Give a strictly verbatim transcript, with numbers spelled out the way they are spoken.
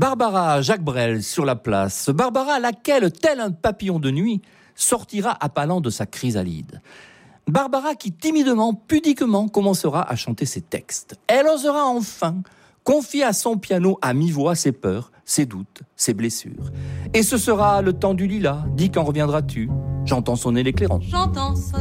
Barbara Jacques Brel sur la place. Barbara, laquelle, tel un papillon de nuit, sortira appalant de sa chrysalide. Barbara qui timidement, pudiquement commencera à chanter ses textes. Elle osera enfin confier à son piano à mi-voix ses peurs, ses doutes, ses blessures. Et ce sera le temps du lilas. Dis quand reviendras-tu ? J'entends sonner l'éclairant. J'entends